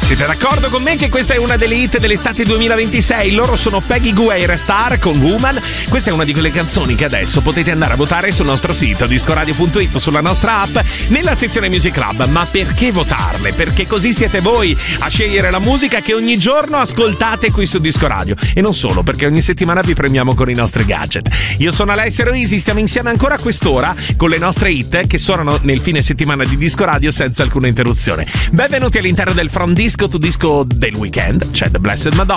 Siete d'accordo con me che questa è una delle hit dell'estate 2026? Loro sono Peggy Gou e Star con Woman. Questa è una di quelle canzoni che adesso potete andare a votare sul nostro sito discoradio.it, sulla nostra app, nella sezione Music Club. Ma perché votarle? Perché così siete voi a scegliere la musica che ogni giorno ascoltate qui su Disco Radio. E non solo, perché ogni settimana vi premiamo con i nostri gadget. Io sono Alessio Eroisi, stiamo insieme ancora a quest'ora con le nostre hit che suonano nel fine settimana di Disco Radio senza alcuna interruzione. Benvenuti all'interno del From Disco to Disco del weekend. C'è The Blessed Madonna.